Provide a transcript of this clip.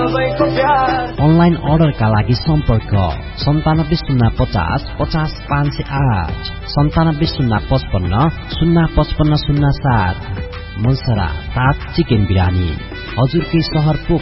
सबैको प्यार। अनलाइन अर्डरका लागि सम्पर्क 9750500508 975055055007। मलसरा 7 चिकन बिरानी हजुरकै सहर पोखरा